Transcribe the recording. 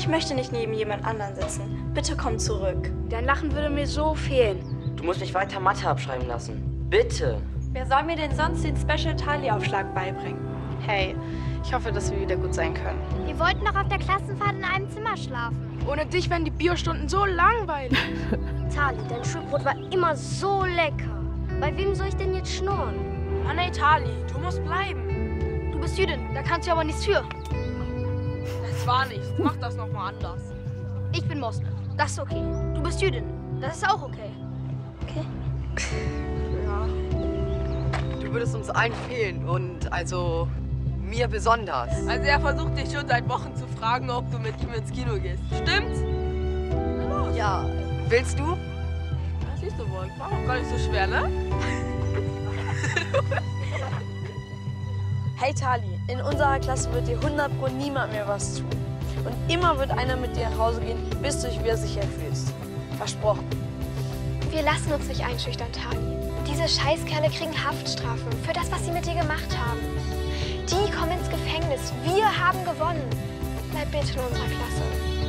Ich möchte nicht neben jemand anderen sitzen. Bitte komm zurück. Dein Lachen würde mir so fehlen. Du musst mich weiter Mathe abschreiben lassen. Bitte. Wer soll mir denn sonst den Special-Tali-Aufschlag beibringen? Hey, ich hoffe, dass wir wieder gut sein können. Wir wollten doch auf der Klassenfahrt in einem Zimmer schlafen. Ohne dich wären die Biostunden so langweilig. Tali, dein Schulbrot war immer so lecker. Bei wem soll ich denn jetzt schnurren? Mann, ey, Tali, du musst bleiben. Du bist Jüdin, da kannst du aber nichts für. Das war nichts. Mach das nochmal anders. Ich bin Moslem. Das ist okay. Du bist Jüdin. Das ist auch okay. Okay. Ja. Du würdest uns allen fehlen und also mir besonders. Also er versucht dich schon seit Wochen zu fragen, ob du mit ihm ins Kino gehst. Stimmt's? Na los. Ja, willst du? Das siehst du wohl. War auch gar nicht so schwer, ne? Hey Tali, in unserer Klasse wird dir 100% niemand mehr was tun. Und immer wird einer mit dir nach Hause gehen, bis du dich wieder sicher fühlst. Versprochen. Wir lassen uns nicht einschüchtern, Tali. Diese Scheißkerle kriegen Haftstrafen für das, was sie mit dir gemacht haben. Die kommen ins Gefängnis. Wir haben gewonnen. Bleib bitte in unserer Klasse.